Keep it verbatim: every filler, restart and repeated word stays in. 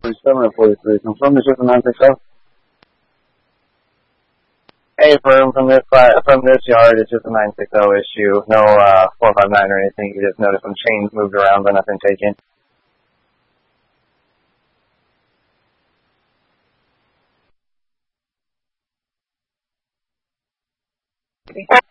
forty-seven and forty-three. Confirm it's just a nine six zero. Hey, firm, from this uh, from this yard, it's just a nine six zero issue. No uh, four five nine or anything. You just noticed some chains moved around, but nothing taken.